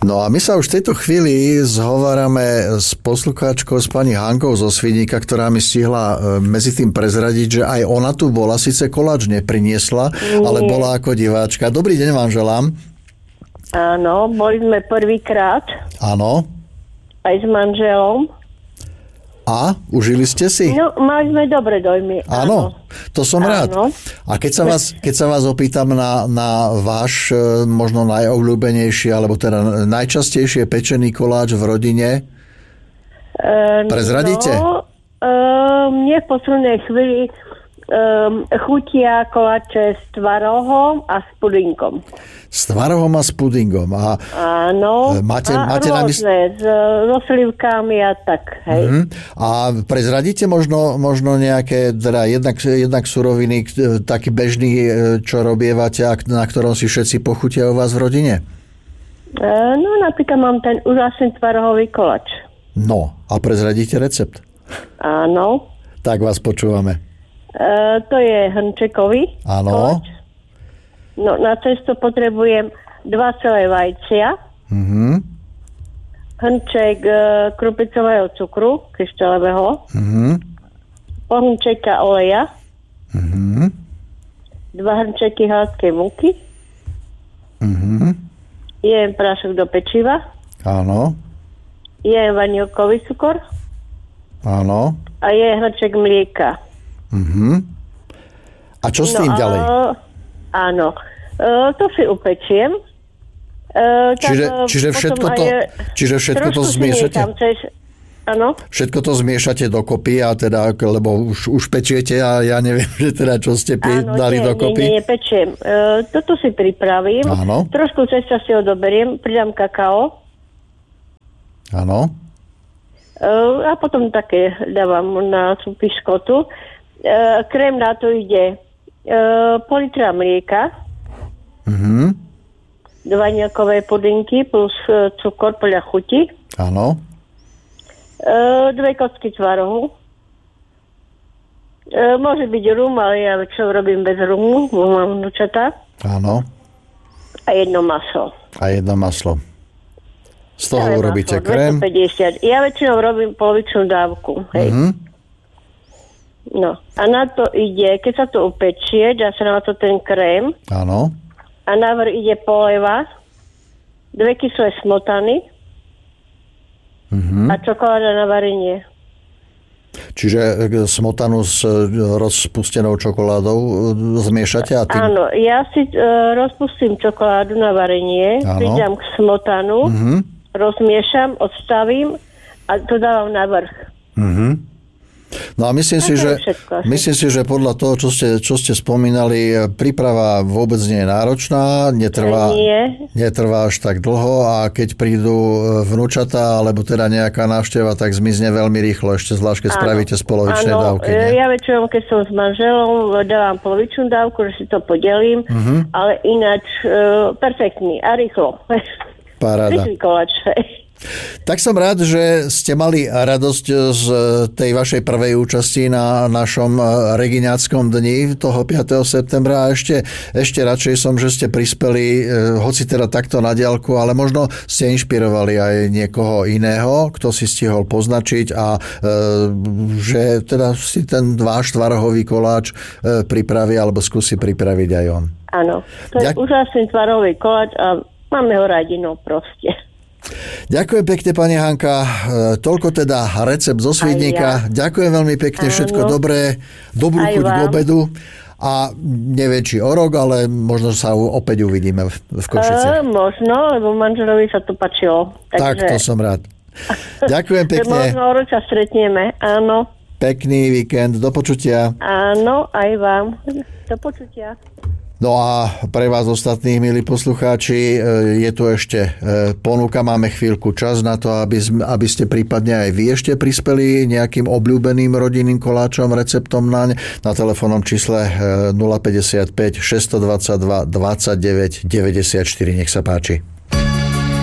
No a my sa už v tejto chvíli zhovárame s poslucháčkou, s pani Hankou zo Svidníka, ktorá mi stihla medzi tým prezradiť, že aj ona tu bola, síce koláč nepriniesla, ale bola ako diváčka. Dobrý deň vám želám. Áno, boli sme prvýkrát. Áno. Aj s manželom. A? Užili ste si? No, mali sme dobre dojmy. Áno, to som rád. Áno. A keď sa vás opýtam na váš možno najobľúbenejší, alebo teda najčastejšie pečený koláč v rodine, prezradíte? No, mne v poslednej chvíli chutia koláče s tvarohom a s pudingom. S tvarohom a s pudingom. Áno, máte rôzne, so slivkami a tak, hej. A prezradíte možno nejaké, teda jednak suroviny, taký bežný, čo robievate a na ktorom si všetci pochutia u vás v rodine? No, napríklad mám ten úžasný tvarohový koláč. No, a prezradíte recept? Áno. Tak vás počúvame. To je hrnčekový koláč. No, na cesto potrebujem 2 celé vajcia, hrnček krupicového cukru, kryštálového, pol hrnčeka oleja, 2 hrnčeky hladkej múky, jeden prášok do pečiva, áno, jeden vanilkový cukor, áno, a jeden hrnček mlieka. A čo s tým ďalej? Áno, to si upečiem. Čiže všetko to zmiešate? Áno. Všetko to zmiešate dokopy a teda, lebo už pečiete a ja neviem, že teda čo ste dali dokopy. Nie, pečiem. Toto si pripravím. Áno. Trošku cesta si odoberiem, pridám kakao. Áno. A potom také dávam na tú piškotu. Krém na to ide pol litra mlieka, 2 vanilkové pudinky plus cukor podľa chuti. Áno. 2 kocky tvarohu. Môže byť rum, ale ja väčšinou robím bez rumu, mám vnúčatá. Áno. A jedno maslo. Z toho urobíte krém. 250. Ja väčšinou robím polovičnú dávku. Hej. No. A na to ide, keď sa to upečie, dá sa na to ten krém. Áno. A navrch ide poleva, 2 kyslé smotany a čokoláda na varenie. Čiže smotanu s rozpustenou čokoládou zmiešate? A tým... Áno, ja si rozpustím čokoládu na varenie, pridám k smotanu, rozmiešam, odstavím a to dávam na vrch. No a myslím si, že podľa toho, čo ste spomínali, príprava vôbec nie je náročná, netrvá až tak dlho a keď prídu vnúčatá alebo teda nejaká návšteva, tak zmizne veľmi rýchlo, ešte zvlášť keď spravíte z polovičnej dávky. Ja väčšinou, keď som s manželom, dávam polovičnú dávku, že si to podelím, ale ináč perfektný a rýchlo. Paráda. Rýchly koláč. Tak som rád, že ste mali radosť z tej vašej prvej účasti na našom Regiňáckom dni toho 5. septembra a ešte radšej som, že ste prispeli, hoci teda takto na diaľku, ale možno ste inšpirovali aj niekoho iného, kto si stihol poznačiť a že teda si ten váš tvarohový koláč pripraví alebo skúsi pripraviť aj on. Áno, to je úžasný tvarohový koláč a máme ho radi, no proste. Ďakujem pekne, pani Hanka. Toľko teda recept zo Svidníka. Ja. Ďakujem veľmi pekne, všetko dobré. Dobrú chuť k obedu. A neviem, či o rok, ale možno sa opäť uvidíme v Košiciach. Možno, lebo manželovi sa to páčilo. Tak, to som rád. Ďakujem pekne. Možno o rok sa stretneme, áno. Pekný víkend, do počutia. Áno, aj vám. Do počutia. No a pre vás ostatných, milí poslucháči, je tu ešte ponuka, máme chvíľku čas na to, aby ste prípadne aj vy ešte prispeli nejakým obľúbeným rodinným koláčom, receptom naň na telefónnom čísle 055 622 29 94. Nech sa páči.